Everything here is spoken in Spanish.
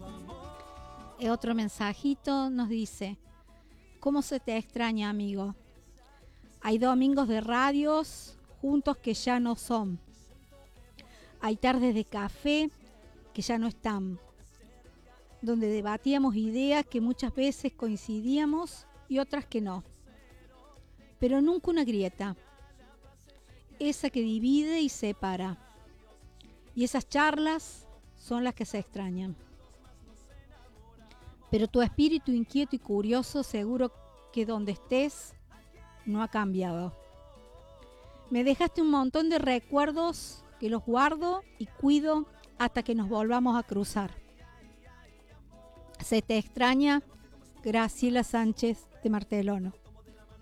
Otro mensajito nos dice: ¿cómo se te extraña, amigo? Hay domingos de radios juntos que ya no son. Hay tardes de café que ya no están, donde debatíamos ideas que muchas veces coincidíamos y otras que no. Pero nunca una grieta, esa que divide y separa. Y esas charlas son las que se extrañan. Pero tu espíritu inquieto y curioso seguro que donde estés no ha cambiado. Me dejaste un montón de recuerdos que los guardo y cuido hasta que nos volvamos a cruzar. Se te extraña, Graciela Sánchez de Martelono.